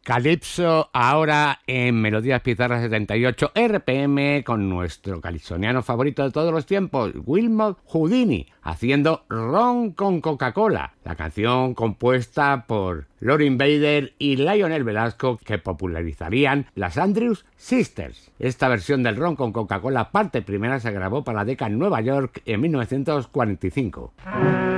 Calypso ahora en Melodías Pizarra 78 RPM con nuestro calipsoniano favorito de todos los tiempos, Wilmot Houdini, haciendo Ron con Coca-Cola, la canción compuesta por Lorin Bader y Lionel Velasco que popularizarían las Andrews Sisters. Esta versión del Ron con Coca-Cola parte primera se grabó para la Decca en Nueva York en 1945.